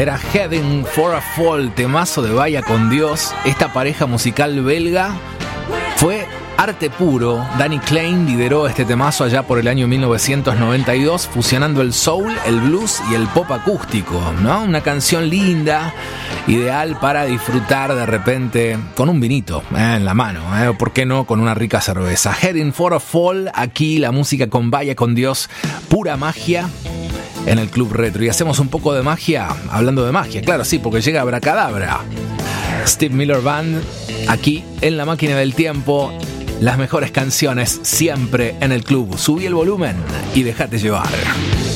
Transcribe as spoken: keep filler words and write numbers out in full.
Era Heading for a Fall, temazo de Vaya con Dios. Esta pareja musical belga fue arte puro. Danny Klein lideró este temazo allá por el año mil novecientos noventa y dos, fusionando el soul, el blues y el pop acústico, ¿no? Una canción linda, ideal para disfrutar de repente con un vinito eh, en la mano, eh, ¿por qué no? Con una rica cerveza. Heading for a Fall, aquí la música con Vaya con Dios, pura magia en el Club Retro. Y hacemos un poco de magia, hablando de magia, claro, sí, porque llega Abracadabra. Steve Miller Band, aquí en la máquina del tiempo. Las mejores canciones siempre en el club. Subí el volumen y déjate llevar.